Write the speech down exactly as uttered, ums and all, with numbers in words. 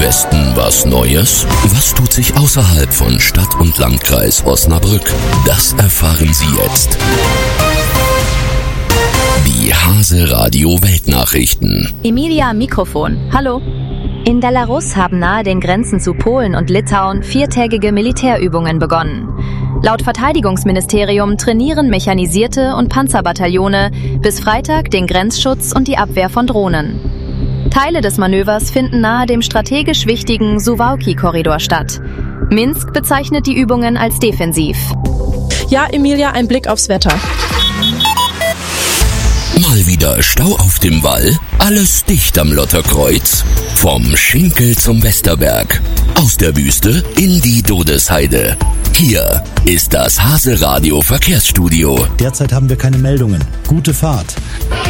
Westen was Neues? Was tut sich außerhalb von Stadt und Landkreis Osnabrück? Das erfahren Sie jetzt. Die Hase Radio Weltnachrichten. Emilia am Mikrofon. Hallo. In Belarus haben nahe den Grenzen zu Polen und Litauen viertägige Militärübungen begonnen. Laut Verteidigungsministerium trainieren mechanisierte und Panzerbataillone bis Freitag den Grenzschutz und die Abwehr von Drohnen. Teile des Manövers finden nahe dem strategisch wichtigen Suwałki-Korridor statt. Minsk bezeichnet die Übungen als defensiv. Ja, Emilia, ein Blick aufs Wetter. Mal wieder Stau auf dem Wall, alles dicht am Lotterkreuz. Vom Schinkel zum Westerberg, aus der Wüste in die Dodesheide. Hier ist das Hase Radio Verkehrsstudio. Derzeit haben wir keine Meldungen. Gute Fahrt.